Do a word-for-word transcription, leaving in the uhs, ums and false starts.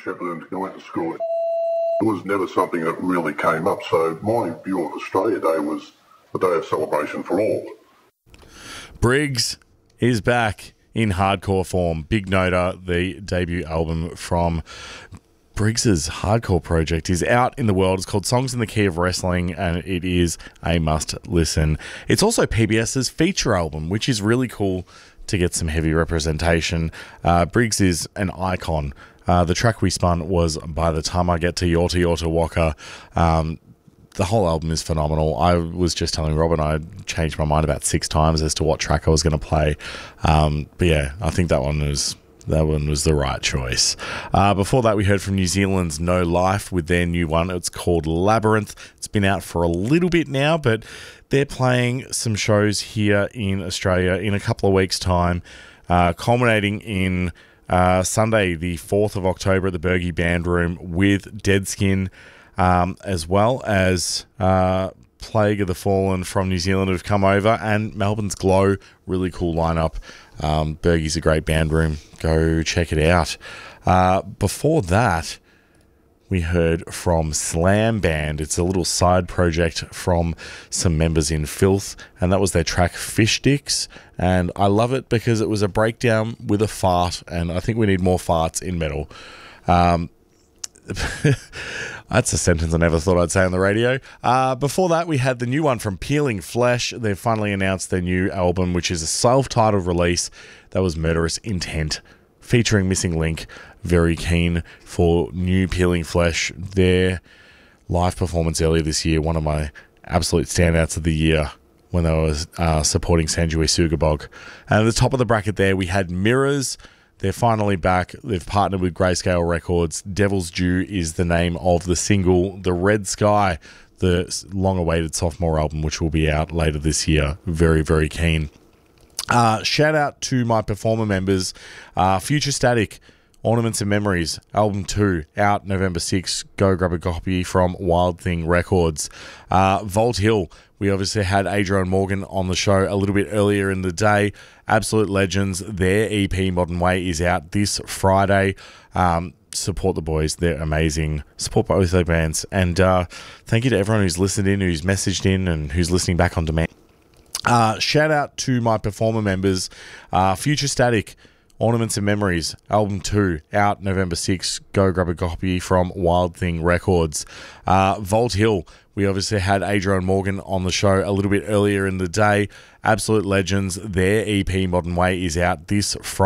Shepparton. I went to school. It was never something that really came up. So my view on Australia Day was a day of celebration for all. Briggs is back in hardcore form. Big Noter, the debut album from Briggs's hardcore project, is out in the world. It's called Songs in the Key of Wrestling, and it is a must listen. It's also PBS's feature album, which is really cool to get some heavy representation. Uh, Briggs is an icon. Uh, the track we spun was By the Time I Get to Yorta Yorta Waka. Um, the whole album is phenomenal. I was just telling Robin I changed my mind about six times as to what track I was going to play. Um, but yeah, I think that one was that one was the right choice. Uh, before that, we heard from New Zealand's No Life with their new one. It's called Labyrinth. It's been out for a little bit now, but they're playing some shows here in Australia in a couple of weeks' time, uh, culminating in uh, Sunday, the fourth of October at the Bergie Band Room with Deadskin, um, as well as uh, Plague of the Fallen from New Zealand who've come over, and Melbourne's Glow. Really cool lineup. Um, Bergie's a great band room. Go check it out. Uh, before that, we heard from Slam Band. It's a little side project from some members in Filth, and that was their track Fish Dicks. And I love it because it was a breakdown with a fart, and I think we need more farts in metal. Um, that's a sentence I never thought I'd say on the radio. Uh, before that, we had the new one from Peeling Flesh. They've finally announced their new album, which is a self-titled release. That was Murderous Intent, featuring Missing Link. Very keen for new Peeling Flesh. Their live performance earlier this year, one of my absolute standouts of the year, when they were uh, supporting Sanjay Sugabog. And at the top of the bracket there, we had Mirrors. They're finally back. They've partnered with Grayscale Records. Devil's Due is the name of the single. The Red Sky, the long-awaited sophomore album, which will be out later this year. Very, very keen. Uh, shout out to my performer members. Uh, Future Static, Ornaments and Memories, Album two, out November sixth. Go grab a copy from Wild Thing Records. Uh, Vault Hill, we obviously had Adrian Morgan on the show a little bit earlier in the day. Absolute legends. Their E P, Modern Way, is out this Friday. Um, support the boys. They're amazing. Support both their bands. And uh, thank you to everyone who's listened in, who's messaged in, and who's listening back on demand. Uh, shout out to my performer members. Uh, Future Static, Ornaments and Memories, Album two, out November sixth. Go grab a copy from Wild Thing Records. Uh, Vault Hill, we obviously had Adrian Morgan on the show a little bit earlier in the day. Absolute legends. Their E P, Modern Way, is out this Friday.